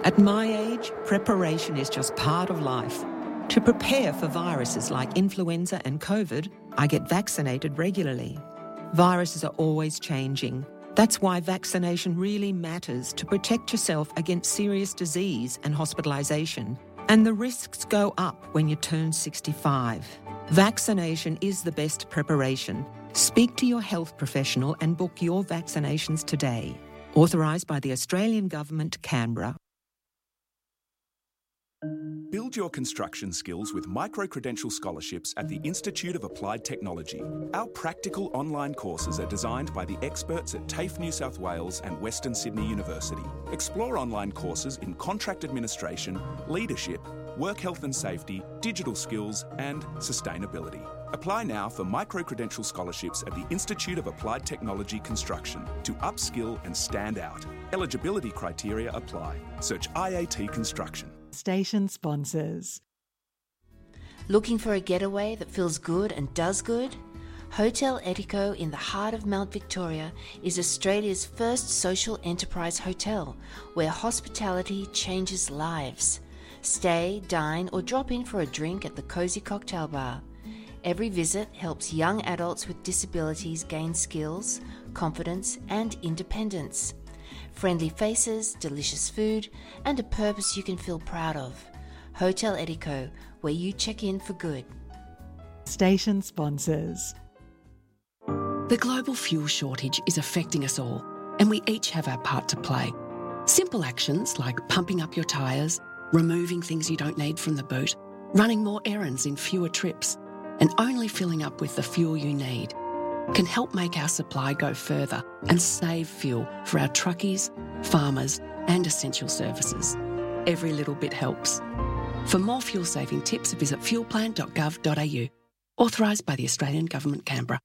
At my age, preparation is just part of life. To prepare for viruses like influenza and COVID, I get vaccinated regularly. Viruses are always changing. That's why vaccination really matters to protect yourself against serious disease and hospitalisation. And the risks go up when you turn 65. Vaccination is the best preparation. Speak to your health professional and book your vaccinations today. Authorised by the Australian Government, Canberra. Build your construction skills with micro-credential scholarships at the Institute of Applied Technology. Our practical online courses are designed by the experts at TAFE New South Wales and Western Sydney University. Explore online courses in contract administration, leadership, work health and safety, digital skills and sustainability. Apply now for micro-credential scholarships at the Institute of Applied Technology Construction to upskill and stand out. Eligibility criteria apply. Search IAT Construction. Station sponsors. Looking for a getaway that feels good and does good? Hotel Etico in the heart of Mount Victoria is Australia's first social enterprise hotel where hospitality changes lives. Stay, dine or drop in for a drink at the Cosy Cocktail Bar. Every visit helps young adults with disabilities gain skills, confidence and independence. Friendly faces, delicious food, and a purpose you can feel proud of. Hotel Etico, where you check in for good. Station sponsors. The global fuel shortage is affecting us all, and we each have our part to play. Simple actions like pumping up your tyres, removing things you don't need from the boot, running more errands in fewer trips, and only filling up with the fuel you need can help make our supply go further and save fuel for our truckies, farmers and essential services. Every little bit helps. For more fuel-saving tips, visit fuelplan.gov.au. Authorised by the Australian Government, Canberra.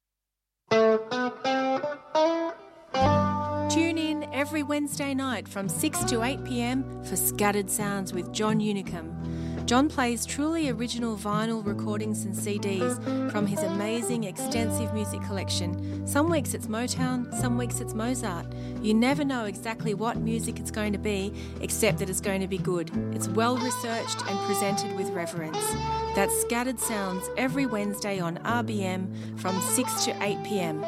Tune in every Wednesday night from 6 to 8 p.m. for Scattered Sounds with John Unicum. John plays truly original vinyl recordings and CDs from his amazing extensive music collection. Some weeks it's Motown, some weeks it's Mozart. You never know exactly what music it's going to be, except that it's going to be good. It's well researched and presented with reverence. That's Scattered Sounds every Wednesday on RBM from 6 to 8 p.m.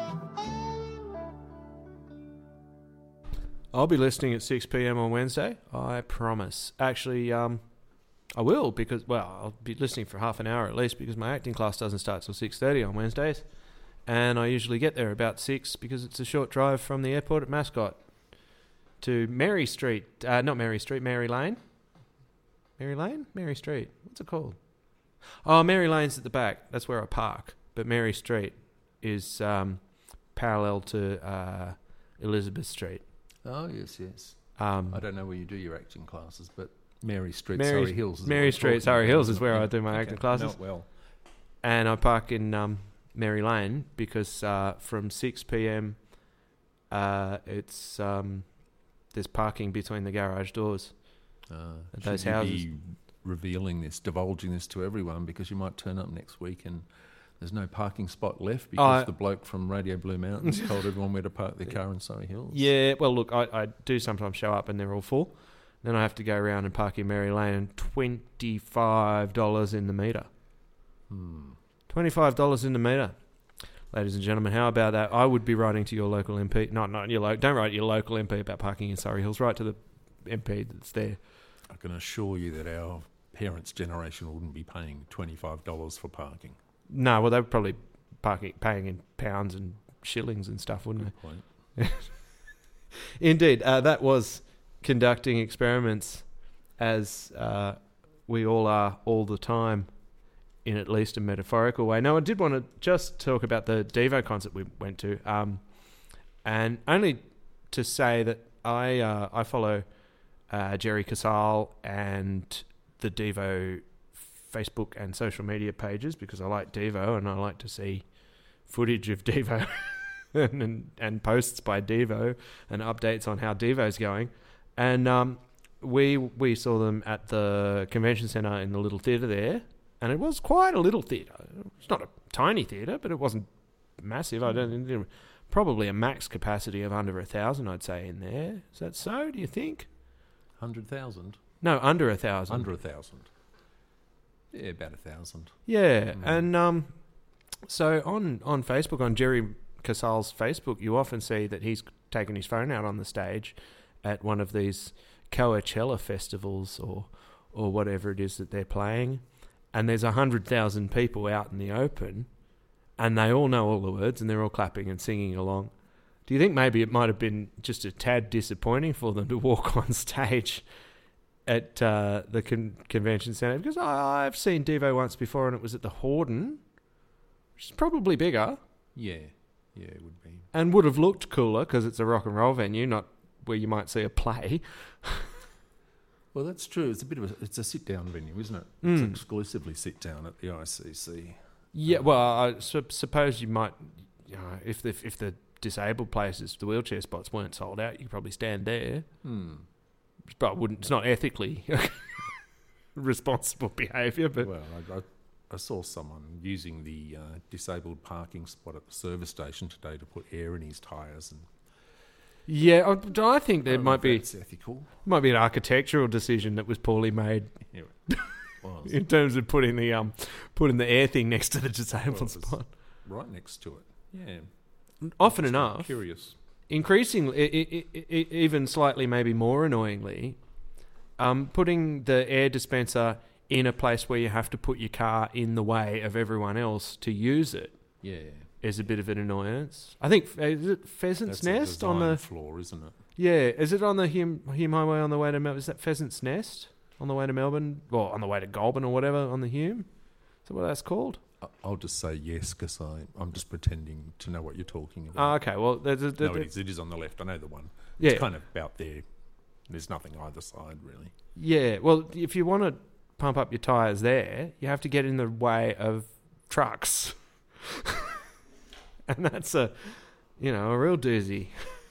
I'll be listening at 6 p.m. on Wednesday, I promise. Actually, I will because, well, I'll be listening for half an hour at least because my acting class doesn't start till 6:30 on Wednesdays. And I usually get there about 6 because it's a short drive from the airport at Mascot to Mary Street. Not Mary Street, Mary Lane. Mary Lane? Mary Street. What's it called? Oh, Mary Lane's at the back. That's where I park. But Mary Street is parallel to Elizabeth Street. Oh, yes. I don't know where you do your acting classes, but Mary Street, Mary, Surrey Hills. Mary Street, Surrey Hills is where I do my acting classes. Not well. And I park in Mary Lane because from 6 p.m. It's there's parking between the garage doors at those houses. Be revealing this, divulging this to everyone because you might turn up next week and there's no parking spot left because the bloke from Radio Blue Mountains told everyone where to park their car in Surrey Hills. Yeah, well, look, I do sometimes show up and they're all full. Then I have to go around and park in Mary Lane and $25 in the metre. $25 in the metre. Ladies and gentlemen, how about that? I would be writing to your local MP. Not your don't write to your local MP about parking in Surrey Hills. Write to the MP that's there. I can assure you that our parents' generation wouldn't be paying $25 for parking. No, well, they were probably paying in pounds and shillings and stuff, wouldn't Good they? point. Indeed. That was conducting experiments as we all are all the time in at least a metaphorical way. Now, I did want to just talk about the Devo concert we went to, and only to say that I follow Jerry Casale and the Devo Facebook and social media pages because I like Devo and I like to see footage of Devo and posts by Devo and updates on how Devo's going. And we saw them at the convention centre in the little theatre there, and it was quite a little theatre. It's not a tiny theatre, but it wasn't massive. I don't think probably a max capacity of under 1,000, I'd say, in there. Is that so? Do you think? 100,000? No, under 1,000. Under 1,000. Yeah, about 1,000. Yeah, and so on Facebook, on Jerry Casal's Facebook, you often see that he's taken his phone out on the stage at one of these Coachella festivals or whatever it is that they're playing, and there's 100,000 people out in the open, and they all know all the words, and they're all clapping and singing along. Do you think maybe it might have been just a tad disappointing for them to walk on stage at the convention centre? Because I've seen Devo once before, and it was at the Hordern, which is probably bigger. Yeah, it would be. And would have looked cooler because it's a rock and roll venue, not where you might see a play. Well, that's true. It's a sit-down venue, isn't it? It's exclusively sit-down at the ICC. Yeah, well, I suppose you might, if the disabled places, the wheelchair spots weren't sold out, you could probably stand there. But it's not ethically responsible behaviour. But well, I saw someone using the disabled parking spot at the service station today to put air in his tyres. And yeah, I think there might be ethical. Might be an architectural decision that was poorly made. Yeah, was. In terms of putting the air thing next to the disabled spot, right next to it. Yeah, often enough. Curious. Increasingly, even slightly, maybe more annoyingly, putting the air dispenser in a place where you have to put your car in the way of everyone else to use it. Yeah, is a bit of an annoyance. I think is it Pheasant's Nest on the floor, isn't it? Yeah, is it on the Hume Highway on the way to Melbourne? Is that Pheasant's Nest on the way to Melbourne? Well, on the way to Goulburn or whatever on the Hume? Is that what that's called? I'll just say yes because I'm just pretending to know what you're talking about. Oh, okay, well... It is on the left. I know the one. Yeah. It's kind of about there. There's nothing either side, really. Yeah, well, if you want to pump up your tyres there, you have to get in the way of trucks. And that's a real doozy.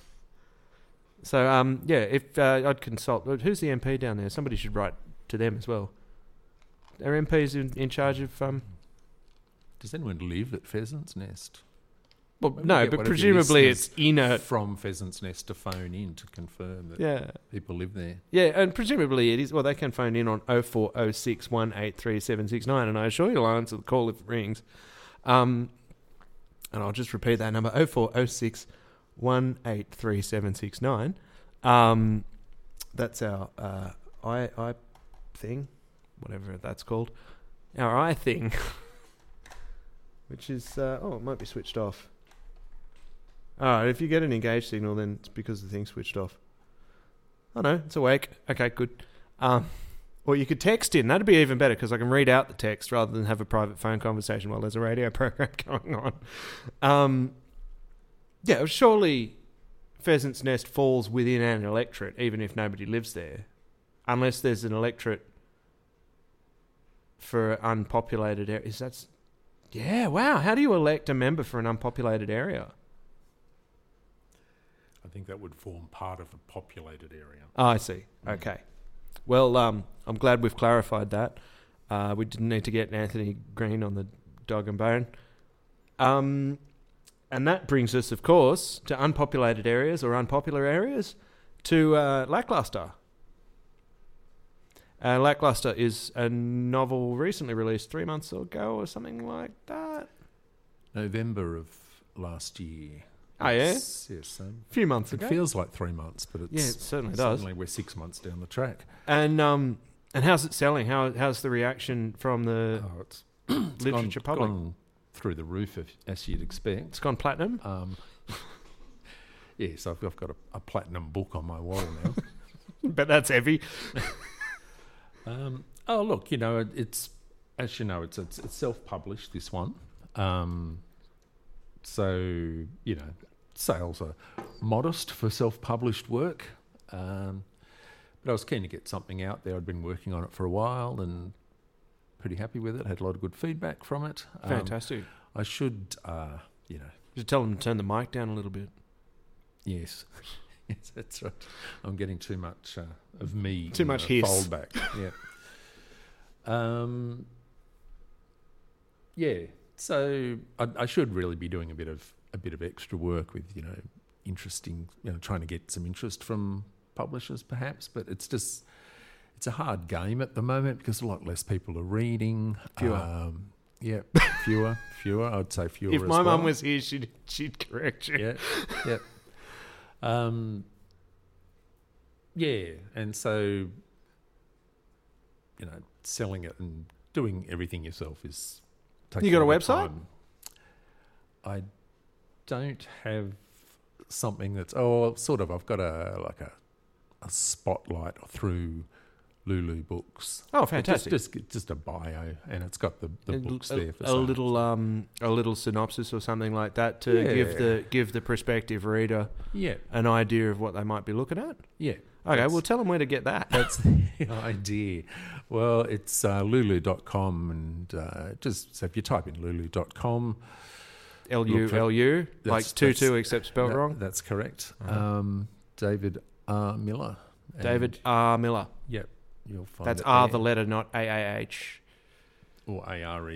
So, if I'd consult... Who's the MP down there? Somebody should write to them as well. Are MPs in charge of... Does anyone live at Pheasant's Nest? Well, no, but presumably it's from Pheasant's Nest to phone in to confirm that people live there. Yeah, and presumably it is. Well, they can phone in on 0406 183 769, and I assure you, I'll answer the call if it rings. And I'll just repeat that number: 0406 183 769. That's our I thing, whatever that's called, our I thing. Which is, it might be switched off. Alright, if you get an engaged signal, then it's because the thing's switched off. Oh no, it's awake. Okay, good. Or you could text in. That'd be even better, because I can read out the text rather than have a private phone conversation while there's a radio program going on. Surely Pheasant's Nest falls within an electorate, even if nobody lives there. Unless there's an electorate for unpopulated areas. Yeah, wow. How do you elect a member for an unpopulated area? I think that would form part of a populated area. Oh, I see. Okay. Well, I'm glad we've clarified that. We didn't need to get Anthony Green on the dog and bone. And that brings us, of course, to unpopulated areas or unpopular areas, to Lackluster. Lackluster is a novel recently released 3 months ago or something like that. November of last year. Oh, yeah? Yes. A few months ago. It feels like 3 months, but it certainly does. Certainly we're 6 months down the track. And how's it selling? How's the reaction from the literature public? Gone through the roof, as you'd expect. It's gone platinum? Yes, I've got a platinum book on my wall now. But that's heavy. Look, it's self-published, this one. So, sales are modest for self-published work. But I was keen to get something out there. I'd been working on it for a while and pretty happy with it. Had a lot of good feedback from it. Fantastic. I should, Just tell them to turn the mic down a little bit. Yes. Yes, that's right. I'm getting too much of me. Too much hiss. Fold back. Yeah. So I should really be doing a bit of extra work with interesting, trying to get some interest from publishers perhaps, but it's a hard game at the moment because a lot less people are reading. Fewer. Fewer. I'd say fewer. If as my well. mum was here, she'd correct you. Yeah. And so, selling it and doing everything yourself is. You got a lot of website? time. I don't have something that's sort of. I've got a spotlight through Lulu Books. Oh, fantastic! Just a bio, and it's got the books there for a sale. little synopsis or something like that to give the prospective reader an idea of what they might be looking at. Yeah. Okay, well, tell them where to get that. That's the idea. Well, it's lulu.com, and so if you type in lulu.com, LU, like tutu except spelled wrong. That's correct. David R. Miller. David R. Miller. Yep, you'll find that's it R, there. the letter, not AAH. Or ARE.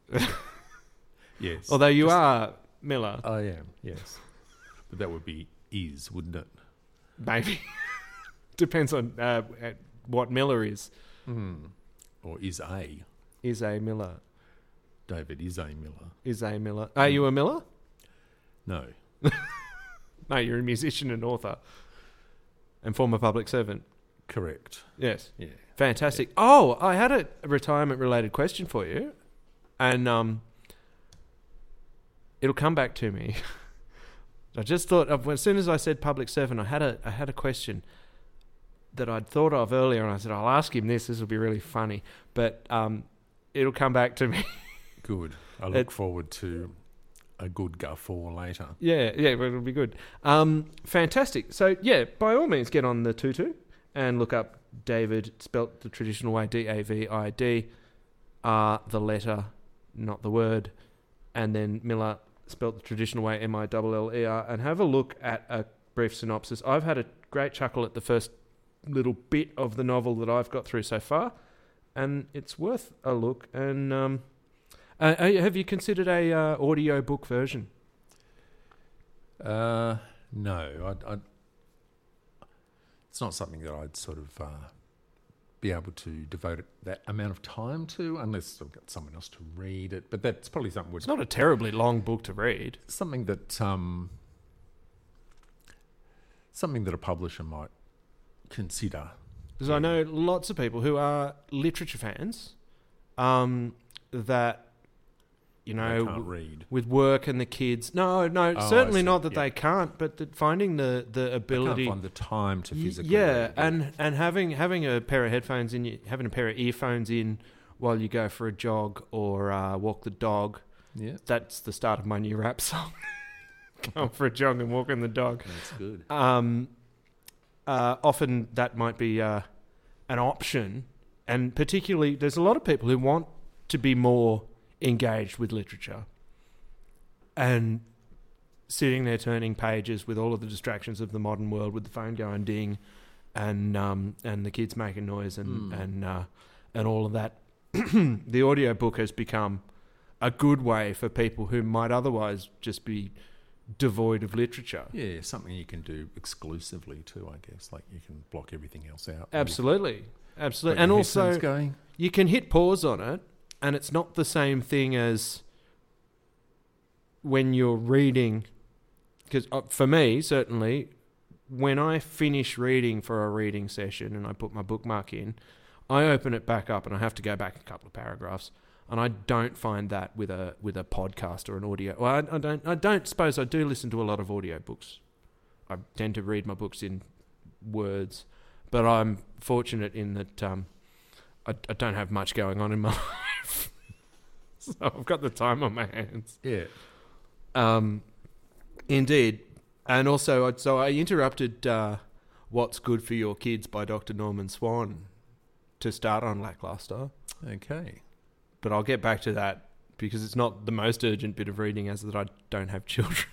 Yes. Although you are Miller. I am, yes. But that would be is, wouldn't it? Maybe. Depends on what Miller is. Or is a. Is a Miller. David is a Miller. Is a Miller. Are you a Miller? No. No, you're a musician and author. And former public servant. Correct. Yes. Yeah. Fantastic. Yeah. Oh, I had a retirement-related question for you. And it'll come back to me. I just thought, as soon as I said public servant, I had a question that I'd thought of earlier, and I said, I'll ask him this. This will be really funny. But it'll come back to me. Good. I look forward to a good guffaw later. Yeah, but it'll be good. Fantastic. So, by all means, get on the tutu and look up David, spelt the traditional way, David, R, the letter, not the word, and then Miller, spelt the traditional way, Miller, and have a look at a brief synopsis. I've had a great chuckle at the first little bit of the novel that I've got through so far, and it's worth a look. And have you considered a audio book version? No, it's not something that I'd sort of be able to devote that amount of time to, unless I've got someone else to read it. But that's probably something. It's not a terribly long book to read. Something that a publisher might consider. Because I know lots of people who are literature fans that, they can't read. With work and the kids. No, certainly not that they can't, but that finding the ability. They can't find the time to physically read. And having a pair of headphones in, having a pair of earphones in while you go for a jog or walk the dog. Yeah. That's the start of my new rap song. Going for a jog and walking the dog. That's good. Often that might be an option, and particularly there's a lot of people who want to be more engaged with literature, and sitting there turning pages with all of the distractions of the modern world, with the phone going ding, and the kids making noise and all of that. The audiobook has become a good way for people who might otherwise just be devoid of literature. Yeah, something you can do exclusively too, I guess. Like you can block everything else out. Absolutely. And also you can hit pause on it, and it's not the same thing as when you're reading. Because for me, certainly, when I finish reading for a reading session and I put my bookmark in, I open it back up and I have to go back a couple of paragraphs. And I don't find that with a podcast or an audio. Well, I don't suppose I do listen to a lot of audiobooks. I tend to read my books in words, but I'm fortunate in that I don't have much going on in my life, so I've got the time on my hands. Yeah. Indeed, and also I interrupted "What's Good for Your Kids" by Dr. Norman Swan to start on Lackluster. Okay. But I'll get back to that because it's not the most urgent bit of reading, as that I don't have children.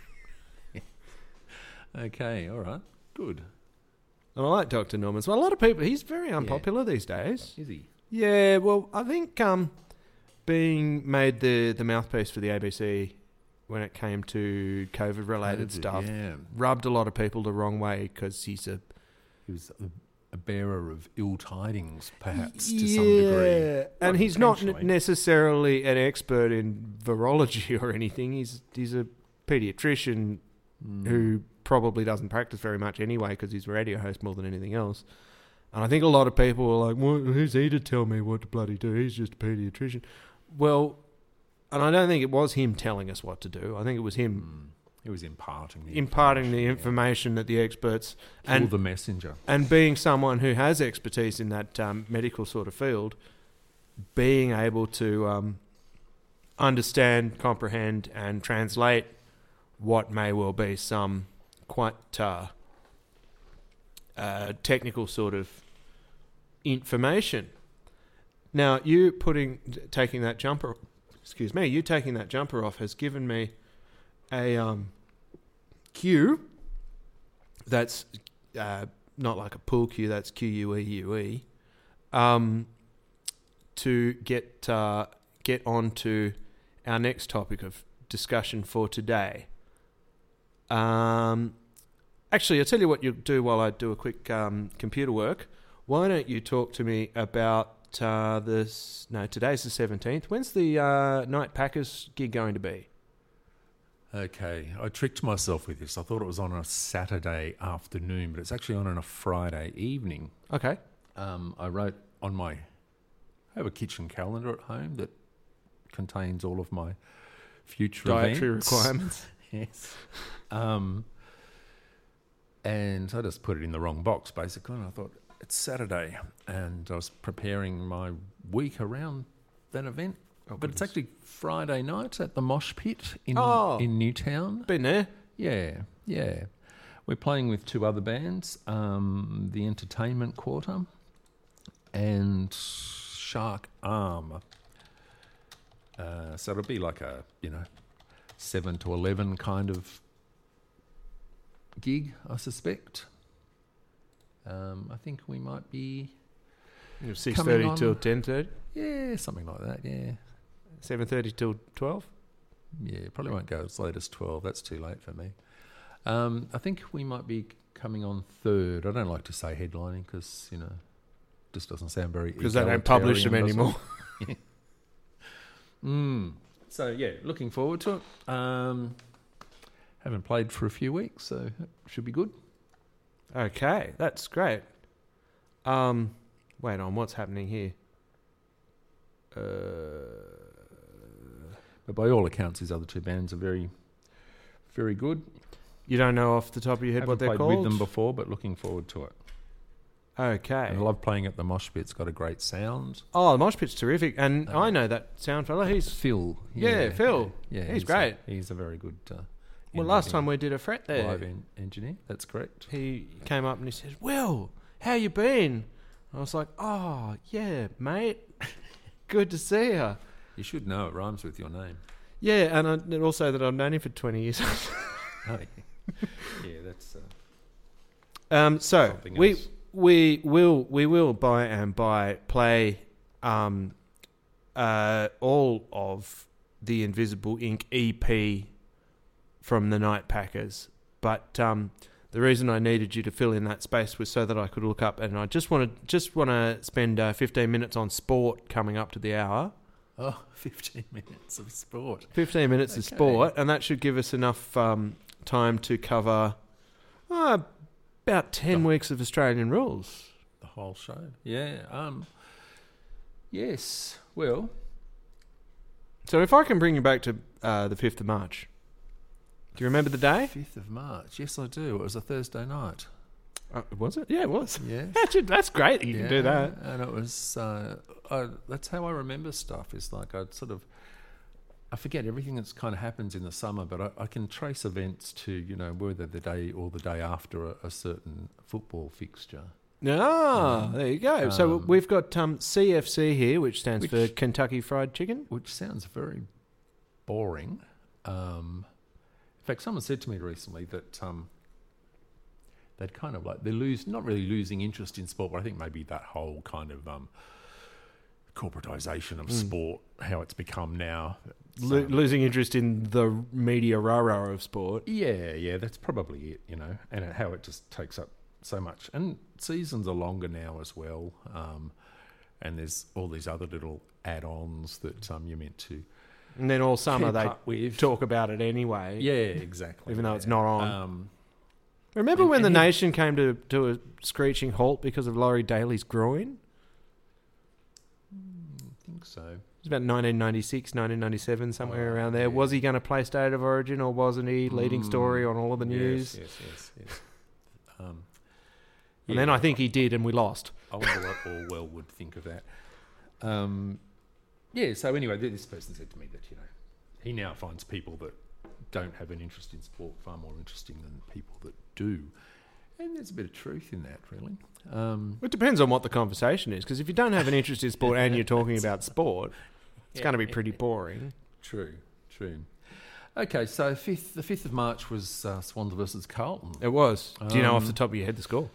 Okay, all right. Good. And I like Dr. Norman. So a lot of people, he's very unpopular these days. Is he? Yeah, well, I think being made the mouthpiece for the ABC when it came to COVID-related stuff rubbed a lot of people the wrong way, because he's he was a bearer of ill tidings, perhaps, to some degree. And he's not intentionally. necessarily an expert in virology or anything. He's a paediatrician who probably doesn't practice very much anyway because he's a radio host more than anything else. And I think a lot of people are like, well, who's he to tell me what to bloody do? He's just a paediatrician. Well, and I don't think it was him telling us what to do. I think it was him He was imparting the information that the experts... Kill the messenger. And being someone who has expertise in that medical sort of field, being able to understand, comprehend and translate what may well be some quite technical sort of information. Now, you taking that jumper off has given me a cue that's not like a pool cue, that's Q-U-E-U-E, to get on to our next topic of discussion for today. Actually, I'll tell you what you'll do while I do a quick computer work. Why don't you talk to me about today's the 17th. When's the Night Packers gig going to be? Okay, I tricked myself with this. I thought it was on a Saturday afternoon, but it's actually on a Friday evening. Okay. I wrote on I have a kitchen calendar at home that contains all of my future dietary events. requirements. Yes. And I just put it in the wrong box, basically, and I thought, it's Saturday, and I was preparing my week around that event. But it's actually Friday night at the Mosh Pit in Newtown. Been there? Yeah. We're playing with two other bands, the Entertainment Quarter and Shark Arm. So it'll be like a 7 to 11 kind of gig, I suspect. I think we might be 6:30 till 10:30. Yeah, something like that. Yeah, 7:30 till 12. Yeah, probably won't go as late as 12. That's too late for me. I think we might be coming on third. I don't like to say headlining because just doesn't sound very because they don't publish them egalitarian, anymore. So yeah, looking forward to it. Haven't played for a few weeks, so it should be good. Okay, that's great. Wait on, what's happening here? But by all accounts, these other two bands are very, very good. You don't know off the top of your head Haven't what they're played called? with them before, but looking forward to it. Okay. And I love playing at the Mosh Pit. It's got a great sound. Oh, the Mosh Pit's terrific. And I know that sound fella. He's Phil. Phil. Yeah, he's great. He's a very good... well, last time we did a fret there. Live engineer. That's correct. He came up and he says, Will, how you been? I was like, oh, yeah, mate. Good to see you. You should know it rhymes with your name. Yeah, and also that I've known him for 20 years. Oh, yeah, that's... so we will by and by play all of the Invisible Ink EP from the Night Packers, but the reason I needed you to fill in that space was so that I could look up, and I just want to spend 15 minutes on sport coming up to the hour. Oh, 15 minutes of sport. 15 minutes of sport, and that should give us enough time to cover about 10 weeks of Australian rules. The whole show. Yeah. Yes. Well. So if I can bring you back to the 5th of March. Do you remember the day? 5th of March. Yes, I do. It was a Thursday night. Was it? Yeah, it was. Yeah. That's great that you can do that. And it was... that's how I remember stuff. Is like I forget everything that's kind of happens in the summer, but I can trace events to, whether the day or the day after a certain football fixture. There you go. So we've got CFC here, which stands for Kentucky Fried Chicken. Which sounds very boring. In fact, someone said to me recently that they'd kind of they're not really losing interest in sport, but I think maybe that whole kind of corporatisation of sport, how it's become now. Losing interest in the media rah-rah of sport. Yeah, that's probably it, and how it just takes up so much. And seasons are longer now as well. And there's all these other little add-ons that you're meant to. And then all summer keep they up with. talk about it anyway. Yeah, exactly. Even though it's not on. and Remember when the he- nation came to a screeching halt because of Laurie Daly's groin? I think so. It was about 1996, 1997, somewhere around there. Was he going to play State of Origin or wasn't he? Leading story on all of the news. Yes. And then I think he did and we lost. I wonder what Orwell would think of that. So anyway, this person said to me that, he now finds people that don't have an interest in sport far more interesting than people that do. And there's a bit of truth in that, really. It depends on what the conversation is, because if you don't have an interest in sport and you're talking about sport, it's going to be pretty boring. True. Okay, so the 5th of March was Swans versus Carlton. It was. Do you know off the top of your head the score?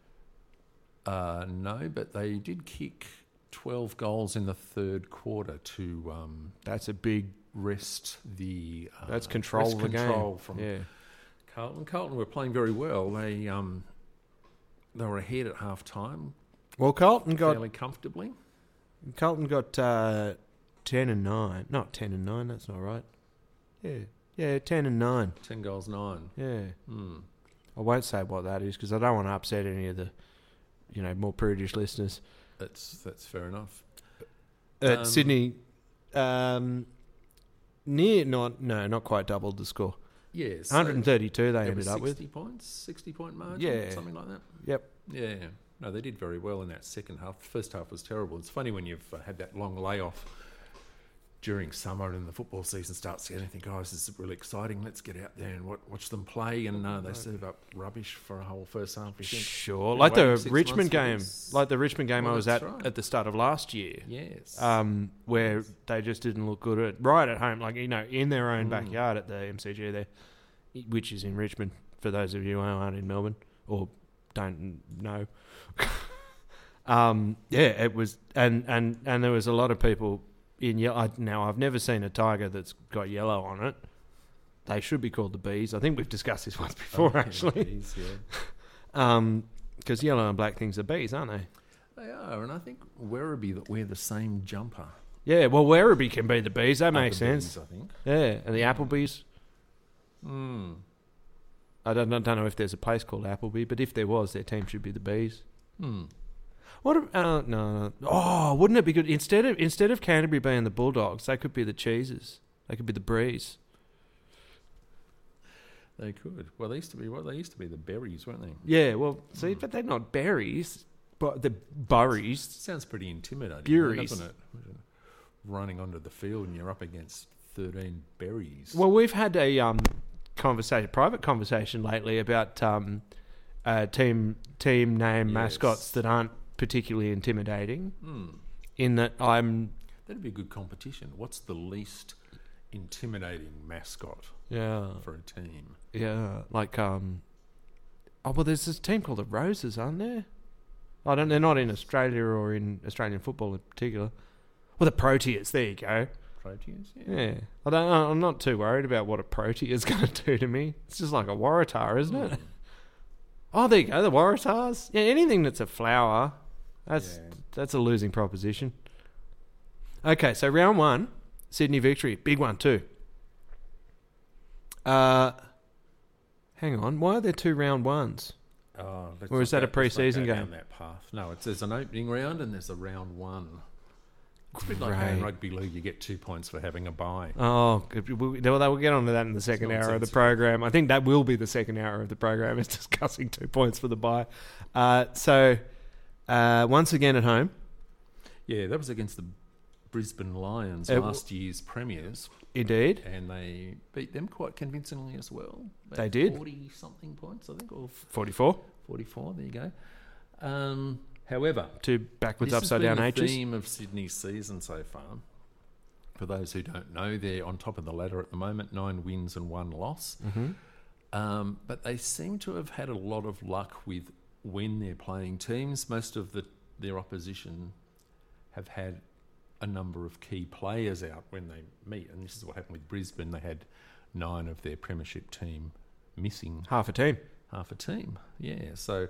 No, but they did kick 12 goals in the third quarter to That's a big... rest the That's control rest of the control game. from Carlton. Carlton were playing very well. They were ahead at half time. Well, Carlton got fairly comfortably. 10 and 9. Not 10 and 9, that's not right. Yeah, 10 and 9. 10 goals, 9. Yeah. I won't say what that is because I don't want to upset any of the, more prudish listeners. That's fair enough. At Sydney, not quite doubled the score. Yes. 132 they ended up with. 60 points, 60-point margin, Yeah. something like that. Yep. Yeah. No, they did very well in that second half. The first half was terrible. It's funny when you've had that long layoff during summer and the football season starts again. You think, this is really exciting. Let's get out there and watch them play. And they serve up rubbish for a whole first half. You think, Sure, like the 6 Richmond game, months for this. I was that's at right. at the start of last year. Yes. Where they just didn't look good right at home, in their own backyard at the MCG there, which is in Richmond. For those of you who aren't in Melbourne or don't know, it was, and there was a lot of people in yellow. Now I've never seen a tiger that's got yellow on it. They should be called the bees. I think we've discussed this once before, actually. Bees, yeah. Because yellow and black things are bees, aren't they? They are, and I think Werribee that wear the same jumper. Yeah, well, Werribee can be the bees. That makes the sense. bees, I think. Yeah, and the Applebees. Mm. I don't know if there's a place called Appleby, but if there was, their team should be the bees. Hmm. What? No. Oh, wouldn't it be good instead of Canterbury being the Bulldogs, they could be the Cheeses. They could be the Breeze. They could. Well, they used to be the Berries, weren't they? Yeah. Well, see, but they're not berries, but the Burries. Sounds pretty intimidating, Buries. doesn't it? Running onto the field and you're up against 13 berries. Well, we've had a private conversation lately about team name mascots that aren't particularly intimidating. In that that'd be a good competition. What's the least intimidating mascot for a team? Yeah, like there's this team called the Roses, aren't there? They're not in Australia or in Australian football in particular. Well, the Proteas, there you go. Proteas, Yeah. I'm not too worried about what a Protea is going to do to me. It's just like a Waratah, isn't it? Oh, there you go, the Waratahs. Yeah, anything that's a flower, that's a losing proposition. Okay, so round 1, Sydney victory. Big one too. Hang on, why are there 2 round 1s? Or is that a pre-season game? Down that path. No, there's an opening round and there's a round 1. It's a bit like how in rugby league you get 2 points for having a bye. Oh, we'll get on to that in the second hour of the program. I think that will be the second hour of the program, is discussing 2 points for the bye. So, once again at home. Yeah, that was against the Brisbane Lions, last year's premiers. Indeed. And they beat them quite convincingly as well. They did. 40-something points, I think. Or 44. 44, there you go. However, 2 backwards, upside down H's. This has been the theme of Sydney's season so far. For those who don't know, they're on top of the ladder at the moment, 9 wins and 1 loss. Mm-hmm. But they seem to have had a lot of luck with when they're playing teams. Most of their opposition have had a number of key players out when they meet. And this is what happened with Brisbane. They had 9 of their premiership team missing. Half a team. half a team. Yeah, so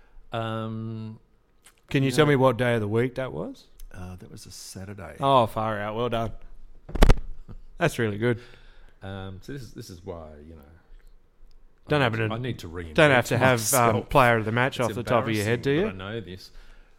Can you tell me what day of the week that was? that was a Saturday. Oh, far out. Well done. That's really good. So this is why Don't I need to reinvent Don't have to have myself. player of the match It's off the top of your head, do embarrassing, you? but I know this.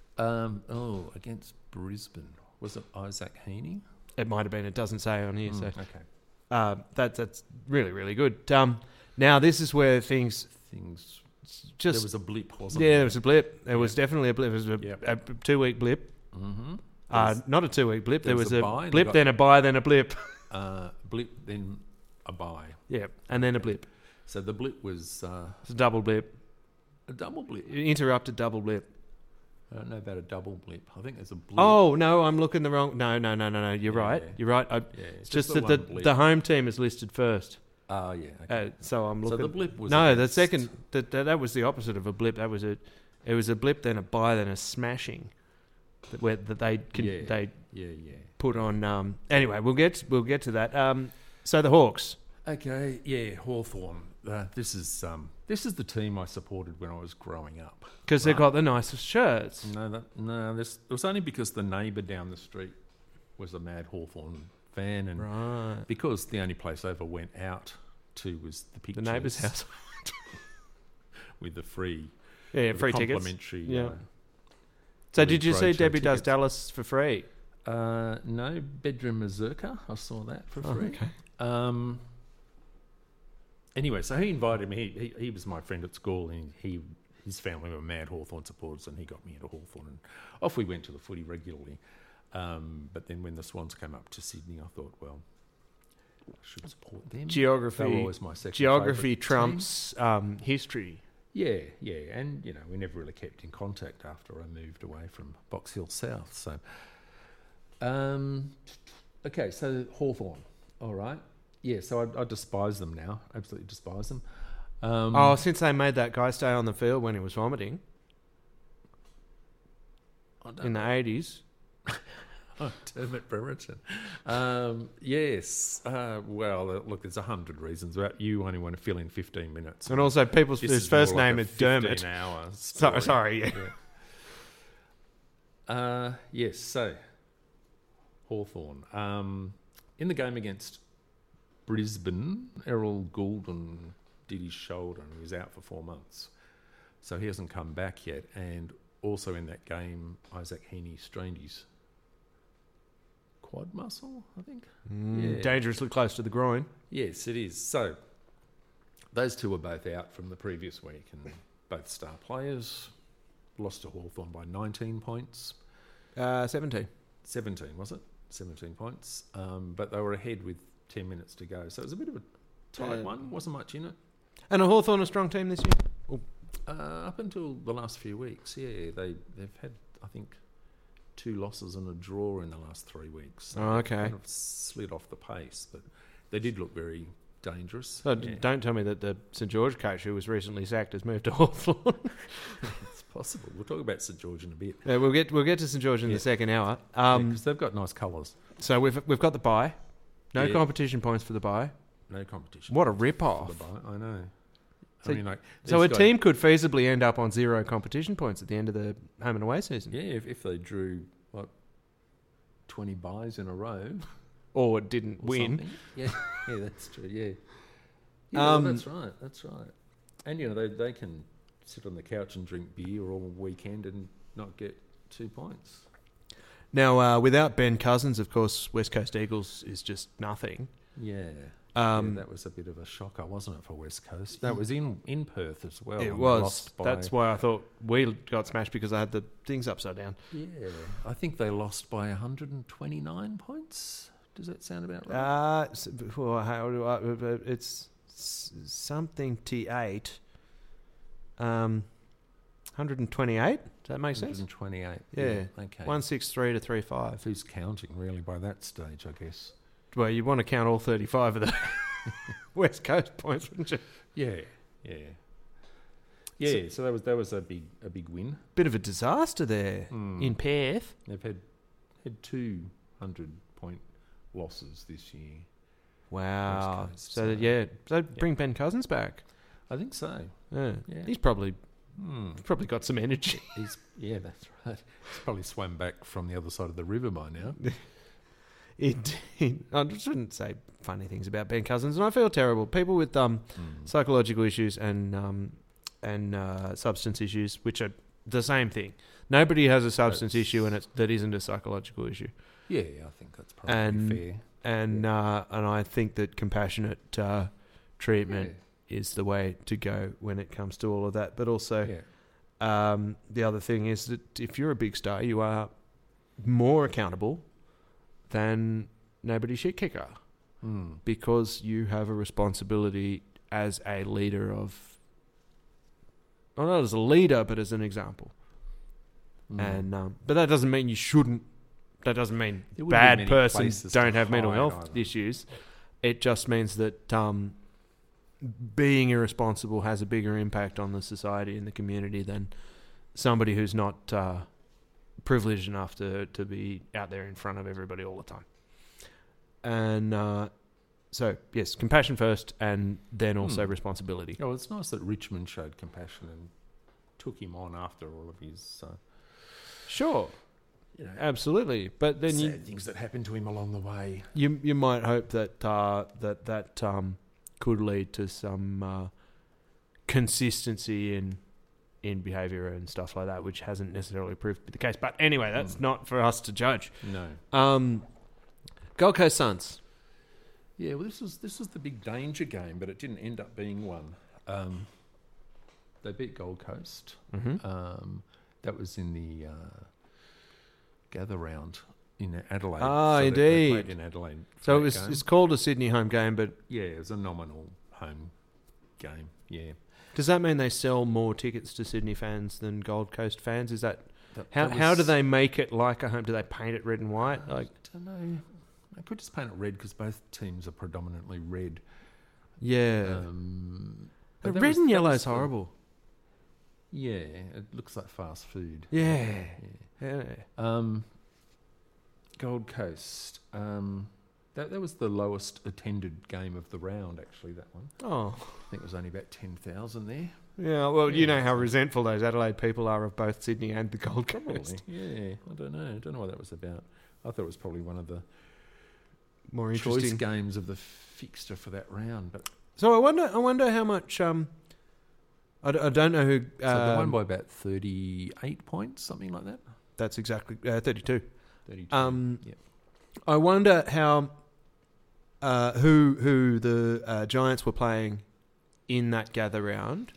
Against Brisbane, was it Isaac Heaney? It might have been. It doesn't say on here. So Okay. that's really, really good. Now this is where things just there was a blip, wasn't yeah, there? there was a blip. There was definitely a blip. It was a Yep. 2-week blip. Mm-hmm. Not a 2-week blip. There was a bye, blip, then a bye, then a blip. Blip, then a bye. Yeah, and then a blip. So the blip was It's a double blip. a double blip. Interrupted double blip. I don't know about a double blip. I think there's a blip. Oh no, I'm looking the wrong. No. You're right. Yeah. You're right. It's Just just the that one blip. the home team is listed first. Yeah. Okay. So I'm looking. So the blip was no. against- The second that was the opposite of a blip. It was a blip, then a bye, then a smashing. They put on. Anyway, we'll get to that. So the Hawks. Okay. Yeah. Hawthorn. This is the team I supported when I was growing up. Because they've got the nicest shirts. It was only because the neighbour down the street was a mad Hawthorn fan, and Right. because the only place I ever went out to was the pictures. The neighbour's house. with the free, Yeah, with free the tickets. complimentary. Yeah. So did you see roadshow Debbie Does tickets. Dallas for free? No, Bedroom Mazurka. I saw that for free. Okay. Anyway, so he invited me. He was my friend at school, and his family were mad Hawthorn supporters, and he got me into Hawthorn, and off we went to the footy regularly. But then when the Swans came up to Sydney, I thought, well, I should support them. They were always my second Geography favourite trumps history. team. Yeah, and we never really kept in contact after I moved away from Box Hill South. So, okay, so Hawthorn, all right. Yeah, so I despise them now. Absolutely despise them. Since they made that guy stay on the field when he was vomiting in the 80s. Dermot Brereton. Yes. Well, look, there's 100 reasons. But you only want to fill in 15 minutes. And also, This his is first more like name a is Dermot. 15-hour Sorry, yeah. Yes, so Hawthorn. In the game against Brisbane, Errol Goulden did his shoulder and he was out for 4 months. So he hasn't come back yet. And also in that game, Isaac Heaney strained his quad muscle, I think. Dangerously close to the groin. Yes, it is. So those two were both out from the previous week, and both star players lost to Hawthorn by 19 points. 17. 17, was it? 17 points. But they were ahead with 10 minutes to go. So it was a bit of a tight one. Wasn't much in it. And a Hawthorn a strong team this year? Up until the last few weeks, yeah. They've had, I think, 2 losses and a draw in the last 3 weeks. So Oh, okay. they've kind of slid off the pace, but they did look very dangerous. So don't tell me that the St George coach who was recently sacked has moved to Hawthorn. It's possible. We'll talk about St George in a bit. Yeah, we'll get to St George in the second hour. Because they've got nice colours. So we've got the bye. No Yeah. competition points for the bye. No competition. What a for rip-off. the bye. I know. So- I mean, like, So a these team could feasibly end up on 0 competition points at the end of the home and away season. Yeah, if they drew, 20 buys in a row. Or didn't Or win. something. Yeah, that's true. Yeah, well, Um, that's right. That's right. And they can sit on the couch and drink beer all weekend and not get 2 points. Now, without Ben Cousins, of course, West Coast Eagles is just nothing. Yeah. That was a bit of a shocker, wasn't it, for West Coast? That was in Perth as well. It and they was. lost by- That's why I thought we got smashed, because I had the things upside down. Yeah, I think they lost by 129 points. Does that sound about right? It's something T8. 128? Does that make sense? 128. Yeah. Okay. 163 to 35. Who's counting really by that stage? I guess. Well, you want to count all 35 of the West Coast points, wouldn't you? Yeah. Yeah. So that was a big win. Bit of a disaster there in Perth. They've had 200-point losses this year. Wow. West Coast, So bring Ben Cousins back. I think so. Yeah. Yeah. He's probably got some energy. That's right. He's probably swam back from the other side of the river by now. I shouldn't say funny things about Ben Cousins, and I feel terrible. People with psychological issues and substance issues, which are the same thing. Nobody has a substance issue that isn't a psychological issue. Yeah, I think that's probably fair. And I think that compassionate treatment is the way to go when it comes to all of that. But also, the other thing is that if you're a big star, you are more accountable than nobody's shit kicker, because you have a responsibility as a leader of, well, not as a leader, but as an example. And but that doesn't mean you shouldn't. That doesn't mean bad persons don't have mental health issues. It just means that being irresponsible has a bigger impact on the society and the community than somebody who's not privileged enough to be out there in front of everybody all the time. And so, yes, compassion first, and then also responsibility. Oh, it's nice that Richmond showed compassion and took him on after all of his... Sure. Absolutely. But then sad things that happened to him along the way. You might hope that that could lead to some consistency in behaviour and stuff like that, which hasn't necessarily proved to be the case. But anyway, that's not for us to judge. No. Gold Coast Suns. Yeah, well, this was the big danger game, but it didn't end up being one. They beat Gold Coast. That was in the gather round in Adelaide. Ah, so indeed. They played in Adelaide. So it's called a Sydney home game, but... Yeah, it was a nominal home game, yeah. Does that mean they sell more tickets to Sydney fans than Gold Coast fans? Is that... How do they make it like a home? Do they paint it red and white? I don't know. They could just paint it red because both teams are predominantly red. Yeah. But red and yellow is horrible. Yeah, it looks like fast food. Yeah. Gold Coast. That was the lowest attended game of the round, actually, that one. Oh. I think it was only about 10,000 there. Yeah, well, you know how resentful those Adelaide people are of both Sydney and the Gold Coast. Probably. Yeah, I don't know. I don't know what that was about. I thought it was probably one of the more choice interesting games of the fixture for that round. But so I wonder how much. I don't know who. So they won by about 38 points, something like that. That's exactly 32. 32. Yep. I wonder how who the Giants were playing in that gather round.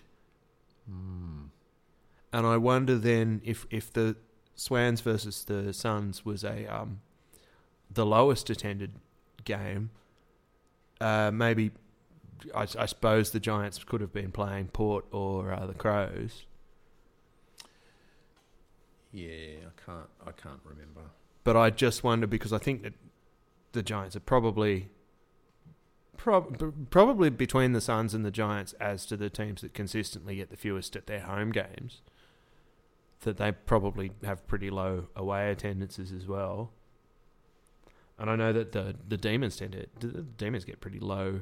And I wonder then if the Swans versus the Suns was the lowest attended game. Maybe I suppose the Giants could have been playing Port or the Crows. Yeah, I can't remember. But I just wonder because I think that the Giants are probably between the Suns and the Giants as to the teams that consistently get the fewest at their home games, that they probably have pretty low away attendances as well. And I know that the Demons get pretty low.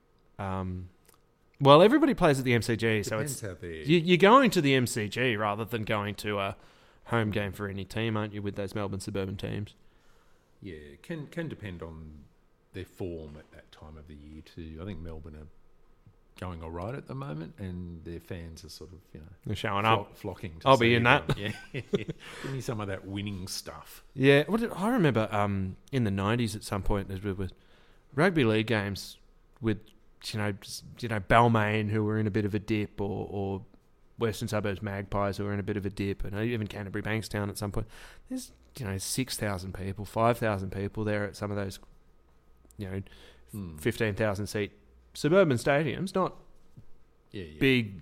Well, everybody plays at the MCG, so Depends how you're going to the MCG rather than going to a home game for any team, aren't you, with those Melbourne suburban teams? Yeah, can depend on their form at that time of the year too. I think Melbourne are going all right at the moment, and their fans are sort of, they're showing up, flocking. I'll be in that. Yeah, give me some of that winning stuff. Yeah, I remember in the 90s at some point there were rugby league games with Balmain, who were in a bit of a dip, or Western Suburbs Magpies, who were in a bit of a dip, and even Canterbury Bankstown at some point. There's 6,000 people, 5,000 people there at some of those 15,000 seat suburban stadiums, not big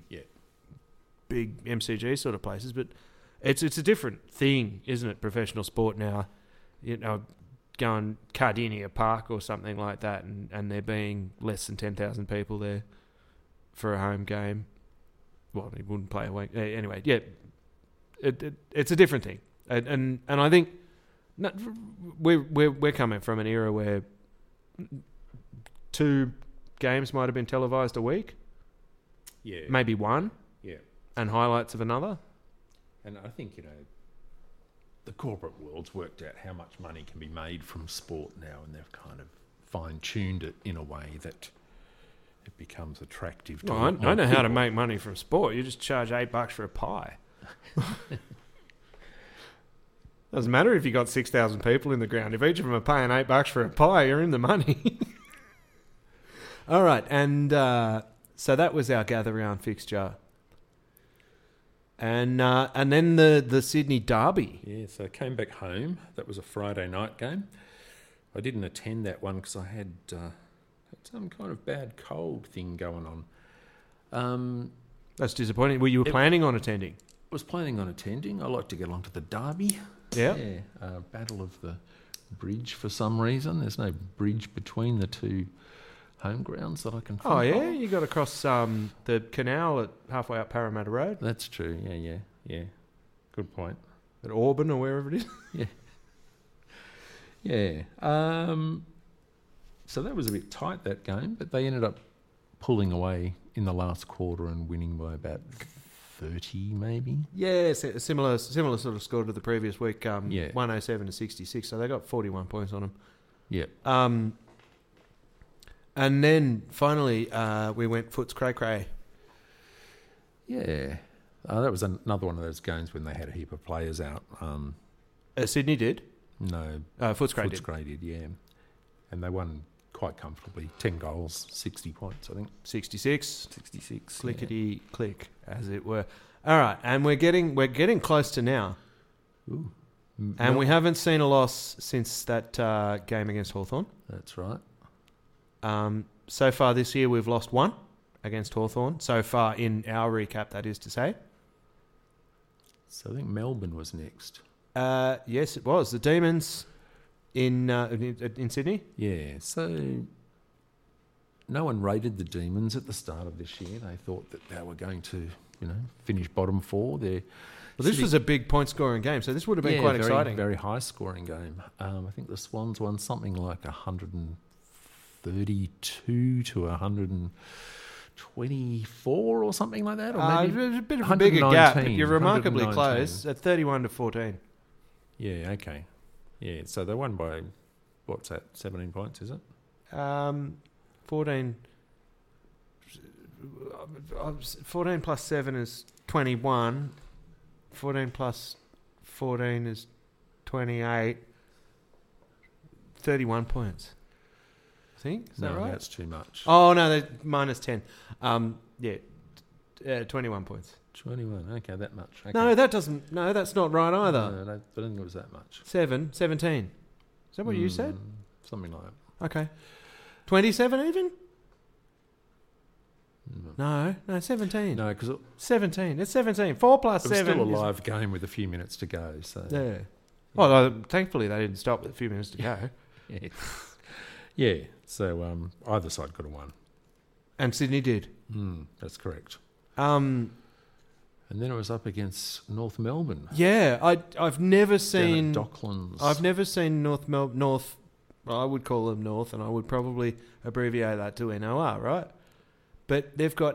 MCG sort of places, but it's a different thing, isn't it? Professional sport now, going Cardinia Park or something like that, and there being less than 10,000 people there for a home game. Well, he wouldn't play away anyway. Yeah, it's a different thing, and I think we're coming from an era where 2 games might have been televised a week. Yeah. maybe one, Yeah. and highlights of another. And I think, the corporate world's worked out how much money can be made from sport now, and they've kind of fine-tuned it in a way that it becomes attractive to Well, I a lot know of how to people. make money from sport. You just charge $8 for a pie. Doesn't matter if you got 6,000 people in the ground. If each of them are paying $8 for a pie, you're in the money. All right, and so that was our gather round fixture, and then the Sydney Derby. Yeah, so I came back home. That was a Friday night game. I didn't attend that one because I had some kind of bad cold thing going on. That's disappointing. Well, you were planning on attending. Was planning on attending. I like to get along to the Derby. Yeah. Battle of the Bridge for some reason. There's no bridge between the two home grounds that I can think Oh, yeah? of. You got across the canal at halfway up Parramatta Road? That's true. Yeah. Good point. At Auburn or wherever it is? Yeah. So that was a bit tight, that game, but they ended up pulling away in the last quarter and winning by about 30 maybe. Yeah, similar sort of score to the previous week, 107 to 66, so they got 41 points on them. Yeah. And then finally we went Foots Cray Cray. Yeah. That was another one of those games when they had a heap of players out. Sydney did? No. Foots Cray did. Footscray did, yeah. And they won quite comfortably. 10 goals, 60 points, I think. 66. 66. Clickety click, as it were. All right, and we're getting close to now. Ooh. And we haven't seen a loss since that game against Hawthorn. That's right. So far this year, we've lost one against Hawthorn. So far in our recap, that is to say. So I think Melbourne was next. Yes, it was. The Demons in Sydney. Yeah, so no one rated the Demons at the start of this year. They thought that they were going to, finish bottom four. Well, this was a big point-scoring game, so this would have been quite exciting. Very high-scoring game. I think the Swans won something like 132 to 124 or something like that. Or maybe it was a bit of a bigger gap, but you're remarkably 119. close at 31 to 14. Yeah, okay. Yeah, so they won by, what's that, 17 points, is it? 14 plus 7 is 21. 14 plus 14 is 28. 31 points. I think. Is that right? That's too much. Oh, no, they're minus 10. 21 points. 21, okay, that much. Okay. No, that's not right either. No, I don't think it was that much. 17. Is that what you said? Something like that. Okay. 27 even? No, 17. No, because 17. It's 17. 4 plus it was 7. still a live game with a few minutes to go. So Yeah. Well, thankfully they didn't stop with a few minutes to go. yeah. Yeah. So either side could have won. And Sydney did. That's correct. Um, And then it was up against North Melbourne. yeah, I've never seen Down at Docklands. I've never seen North. Well, I would call them North, and I would probably abbreviate that to NOR, right? But they've got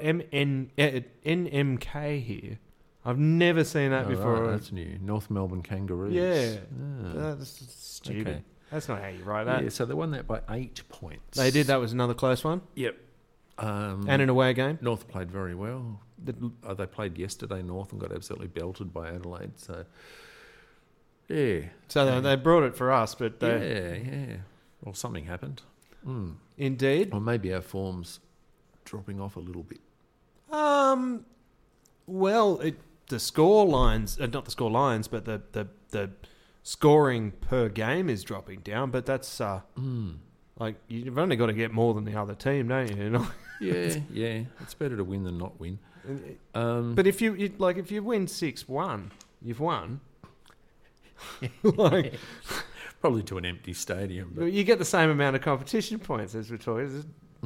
NMK here. I've never seen that before. Right, that's new. North Melbourne Kangaroos. Yeah. Ah. That's stupid. Okay. That's not how you write that. Yeah, so they won that by 8 points. They did. That was another close one. Yep. And an away game. North played very well. They played yesterday, North, and got absolutely belted by Adelaide. So, yeah. So they brought it for us, but Yeah. Well, something happened. indeed. Or maybe our form's dropping off a little bit. Well, the score lines, not the score lines, but the scoring per game is dropping down. But that's like you've only got to get more than the other team, don't you? Yeah. It's better to win than not win. But if you win 6-1, you've won. Like, Probably to an empty stadium. But you get the same amount of competition points as we're talking.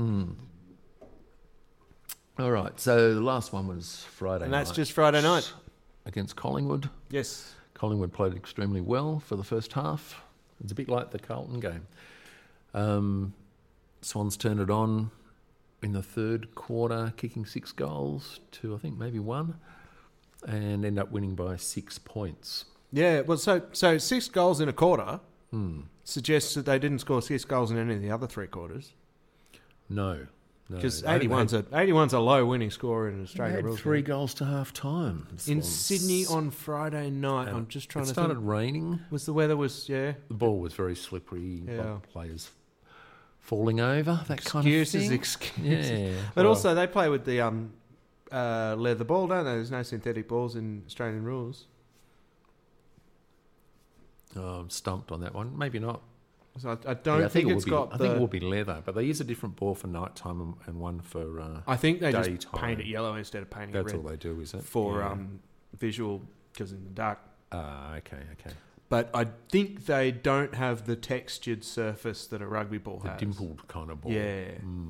all right. So the last one was Friday And night. that's just Friday night. Against Collingwood. Yes. Collingwood played extremely well for the first half. It's a bit like the Carlton game. Swans turned it on. in the third quarter, kicking 6 goals to, I think, maybe 1, and end up winning by 6 points. Yeah, well, so 6 goals in a quarter suggests that they didn't score 6 goals in any of the other 3 quarters. No. Because 81's a low winning score in Australia. They had 3 goals to half time. In Sydney on Friday night. I'm just trying to think. It started raining. Was the weather The ball was very slippery. Yeah. Players falling over, that kind of thing. Excuses. Yeah. But also they play with the leather ball, don't they? There's no synthetic balls in Australian rules. I'm stumped on that one. Maybe not. So I don't think it's got I think it will be leather, but they use a different ball for nighttime and one for I think they daytime. just paint it yellow instead of painting That's it red. all they do, is it? For visual, because in the dark. Okay. But I think they don't have the textured surface that a rugby ball The has. dimpled kind of ball. Yeah.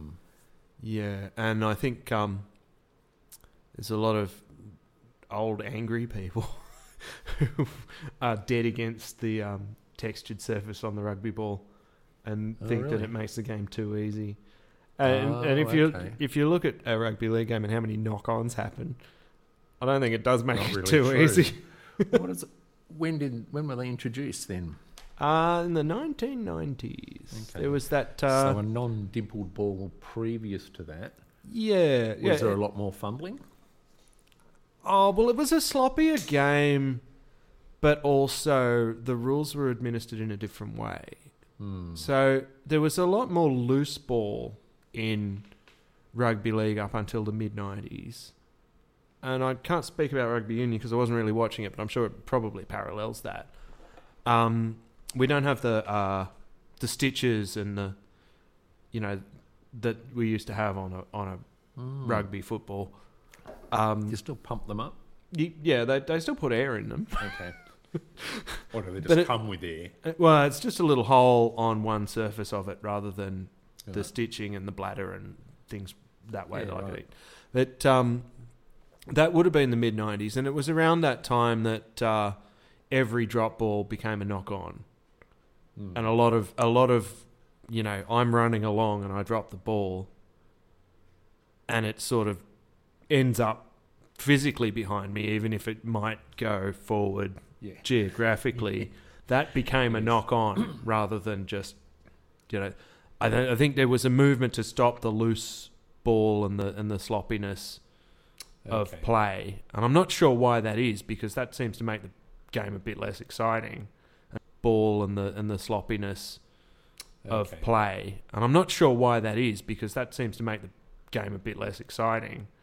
Yeah, and I think there's a lot of old angry people who are dead against the textured surface on the rugby ball and think that it makes the game too easy. And if you look at a rugby league game and how many knock-ons happen, I don't think it does make it too easy. What is it? When were they introduced then? In the 1990s. There was that... so a non-dimpled ball previous to that. Yeah. Was there a lot more fumbling? Oh, well, it was a sloppier game, but also the rules were administered in a different way. So there was a lot more loose ball in rugby league up until the mid-90s. And I can't speak about rugby union because I wasn't really watching it, but I'm sure it probably parallels that. We don't have the stitches and the, that we used to have on a rugby football. You still pump them up? Yeah, they still put air in them. Okay. Or do they just come with air? Well, it's just a little hole on one surface of it rather than the stitching and the bladder and things that way that I could eat. But that would have been the mid-90s, and it was around that time that every drop ball became a knock-on. And a lot of I'm running along and I drop the ball and it sort of ends up physically behind me, even if it might go forward geographically. That became a knock-on rather than just, I think there was a movement to stop the loose ball and the sloppiness of play. And I'm not sure why that is, because that seems to make the game a bit less exciting. Ball and the sloppiness of play. And I'm not sure why that is, because that seems to make the game a bit less exciting.